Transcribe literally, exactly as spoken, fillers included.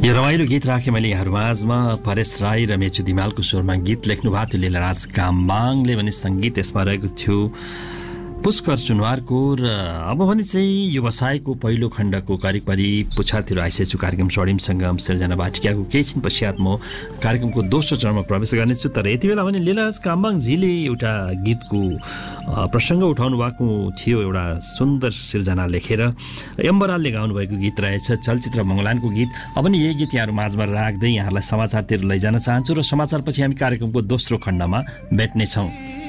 यो रमाइलो गीत राखेँ मैले यहाँहरूमाझमा। परेश राई र मेचु दिमालको स्वरमा गीत लेख्नु भएको थियो लीलाराज काम्बाङले भने सङ्गीत यसमा रहेको थियो पुष्कर सुनवारको। र अब भने चाहिँ व्यवसायको पहिलो खण्डको करिब करिब पुछारतिर आइसकेछु। कार्यक्रम स्वर्णिम सङ्गम सृजना बाटिकाको केही छिन पश्चात म कार्यक्रमको दोस्रो चरणमा प्रवेश गर्नेछु। तर यति बेला भने लीलाराज काम्बाङजीले एउटा गीतको प्रसङ्ग उठाउनु भएको थियो, एउटा सुन्दर सृजना लेखेर एम्बरालले गाउनुभएको गीत रहेछ, चलचित्र मङ्गलानको गीत। अब नि यही गीत यहाँहरू माझमा राख्दै यहाँहरूलाई समाचारतिर लैजान चाहन्छु र समाचारपछि हामी कार्यक्रमको दोस्रो खण्डमा भेट्नेछौँ।